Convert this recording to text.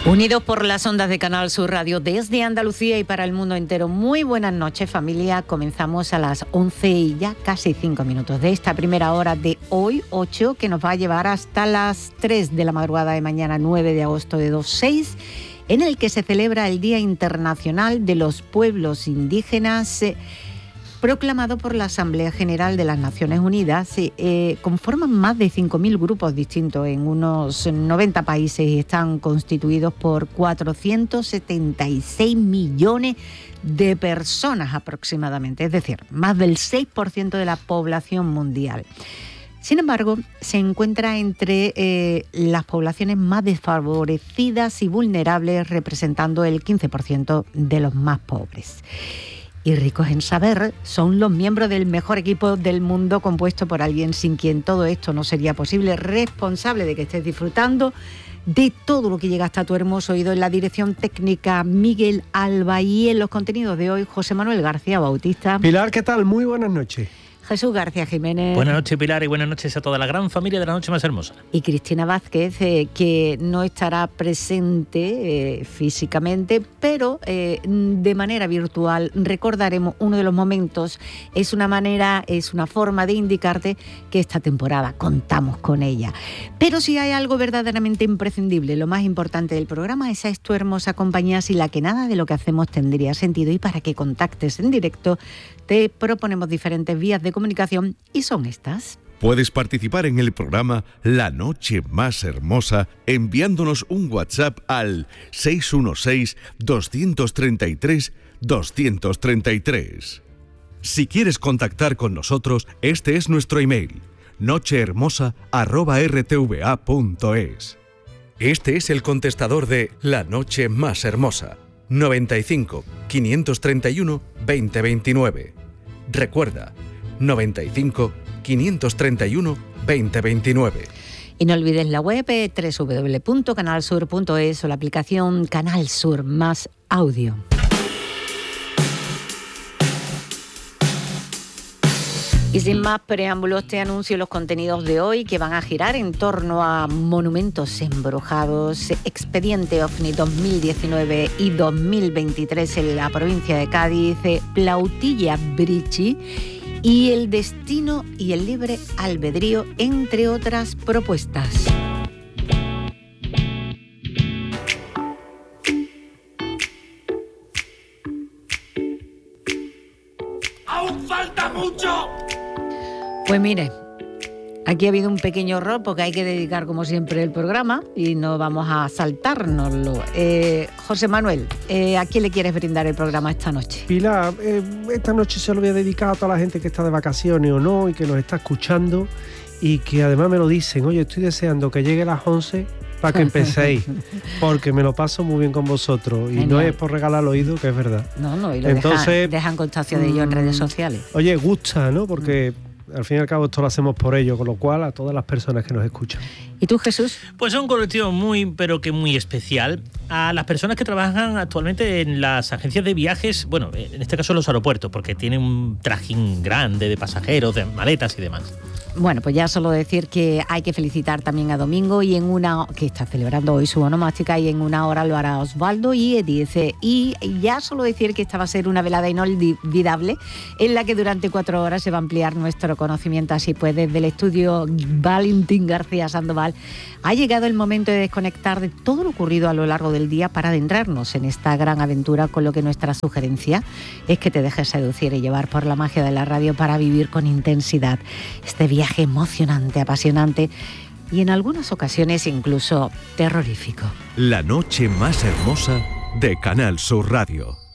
Unidos por las ondas de Canal Sur Radio desde Andalucía y para el mundo entero. Muy buenas noches, familia. Comenzamos a las 11 y ya casi 5 minutos de esta primera hora de hoy, 8, que nos va a llevar hasta las 3 de la madrugada de mañana, 9 de agosto de 2006, en el que se celebra el Día Internacional de los Pueblos Indígenas, proclamado por la Asamblea General de las Naciones Unidas. Conforman más de 5.000 grupos distintos en unos 90 países y están constituidos por 476 millones de personas aproximadamente, es decir, más del 6% de la población mundial. Sin embargo, se encuentra entre las poblaciones más desfavorecidas y vulnerables, representando el 15% de los más pobres. Y ricos en saber, son los miembros del mejor equipo del mundo, compuesto por alguien sin quien todo esto no sería posible, responsable de que estés disfrutando de todo lo que llega hasta tu hermoso oído. En la dirección técnica, Miguel Alba, y en los contenidos de hoy, José Manuel García Bautista. Pilar, ¿qué tal? Muy buenas noches. Jesús García Jiménez. Buenas noches, Pilar, y buenas noches a toda la gran familia de La Noche Más Hermosa. Y Cristina Vázquez, que no estará presente físicamente, pero de manera virtual. Recordaremos uno de los momentos. Es una forma de indicarte que esta temporada contamos con ella. Pero si hay algo verdaderamente imprescindible, lo más importante del programa, esa es tu hermosa compañía, sin la que nada de lo que hacemos tendría sentido. Y para que contactes en directo, te proponemos diferentes vías de comunicación y son estas. Puedes participar en el programa La Noche Más Hermosa enviándonos un WhatsApp al 616-233-233. Si quieres contactar con nosotros, este es nuestro email: nochehermosa@rtva.es. Este es el contestador de La Noche Más Hermosa: 95 531 2029. Recuerda, 95 531 2029. Y no olvides la web www.canalsur.es o la aplicación Canal Sur Más Audio. Y sin más preámbulos, te anuncio los contenidos de hoy, que van a girar en torno a monumentos embrujados, expediente OVNI 2019 y 2023 en la provincia de Cádiz, Plautilla Brichi y el destino y el libre albedrío, entre otras propuestas. ¡Aún falta mucho! Pues mire, aquí ha habido un pequeño error porque hay que dedicar como siempre el programa y no vamos a saltárnoslo. José Manuel, ¿a quién le quieres brindar el programa esta noche? Pilar, esta noche se lo voy a dedicar a toda la gente que está de vacaciones o no y que nos está escuchando y que además me lo dicen: oye, estoy deseando que llegue las 11 para que empecéis, porque me lo paso muy bien con vosotros. Y genial. No es por regalar el oído, que es verdad. No, y lo entonces, dejan constancia de ello en redes sociales. Oye, gusta, ¿no? Porque al fin y al cabo esto lo hacemos por ello, con lo cual a todas las personas que nos escuchan. ¿Y tú, Jesús? Pues es un colectivo muy especial. A las personas que trabajan actualmente en las agencias de viajes, bueno, en este caso los aeropuertos, porque tienen un trajín grande de pasajeros, de maletas y demás. Bueno, pues ya solo decir que hay que felicitar también a Domingo, que está celebrando hoy su onomástica, y en una hora lo hará Osvaldo y Edith. Y ya solo decir que esta va a ser una velada inolvidable en la que durante 4 horas se va a ampliar nuestro conocimiento. Así pues, desde el estudio Valentín García Sandoval ha llegado el momento de desconectar de todo lo ocurrido a lo largo del día para adentrarnos en esta gran aventura, con lo que nuestra sugerencia es que te dejes seducir y llevar por la magia de la radio para vivir con intensidad este viaje emocionante, apasionante y en algunas ocasiones incluso terrorífico. La Noche Más Hermosa de Canal Sur Radio.